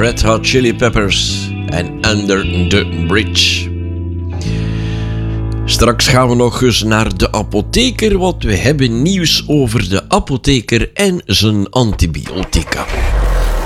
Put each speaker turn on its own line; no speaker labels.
Red Hot Chili Peppers en Under the Bridge. Straks gaan we nog eens naar de apotheker, want we hebben nieuws over de apotheker en zijn antibiotica.